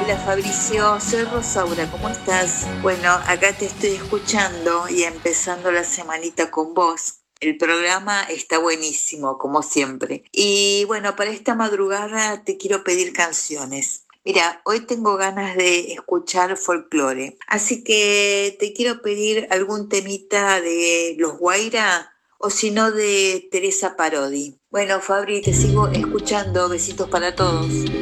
Hola Fabricio, soy Rosaura, ¿cómo estás? Bueno, acá te estoy escuchando y empezando la semanita con vos. El programa está buenísimo, como siempre. Y bueno, para esta madrugada te quiero pedir canciones. Mira, hoy tengo ganas de escuchar folclore, así que te quiero pedir algún temita de Los Guaira o si no de Teresa Parodi. Bueno, Fabri, te sigo escuchando. Besitos para todos.